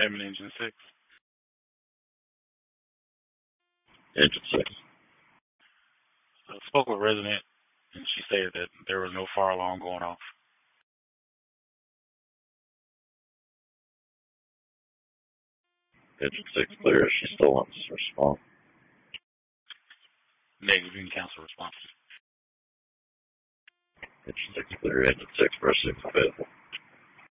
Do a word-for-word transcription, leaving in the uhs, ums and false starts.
Admin Engine six. Engine six. I spoke with resident, and she said that there was no fire alarm going off. Engine six clear. She still wants to respond. Negative, you can cancel response. Engine six clear. Engine six, press six available.